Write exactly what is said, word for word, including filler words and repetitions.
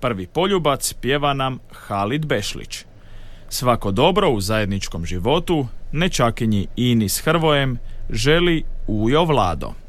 prvi poljubac pjeva nam Halid Bešlić. Svako dobro u zajedničkom životu, nečakinji Ini s Hrvojem, želi Ujo Vlado.